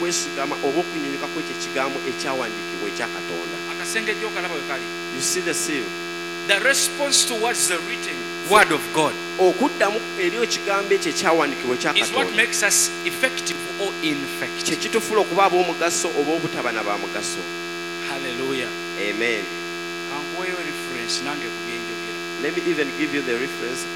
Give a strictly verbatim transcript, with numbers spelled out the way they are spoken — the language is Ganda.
okwesigama oba okunyunyuka kw'ekyo ekigambo ekyawandiikibwa ekya Katonda. Akasengejja okalaba we kali. You see the seal? The response towards the written word of God okuddamu eri ekigambo ekyo ekyawandiikibwa ekya is what Katonda makes us effective or ineffective. kye kitufuula okuba ab'omugaso oba obutaba na ba mugaso. Hallelujah. Amen. Kankuweeyo reference nange ku byenjogera. Let me even give you the reference